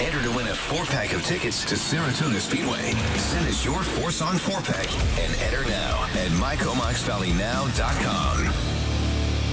Enter to win a 4-pack of tickets to Saratoga Speedway. Send us your Force On 4-pack and enter now at mycomoxvalleynow.com.